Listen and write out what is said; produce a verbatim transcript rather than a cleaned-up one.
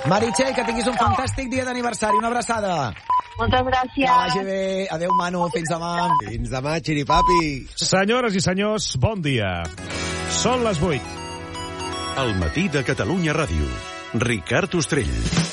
Meritxell, que tinguis un fantàstic dia d'aniversari. Una abraçada. Moltes gràcies. Que vagi bé. Adéu, Manu. Fins demà. Fins demà, xiripapi. Senyores i senyors, bon dia. Són les vuit. El matí de Catalunya Ràdio. Ricard Ostrell.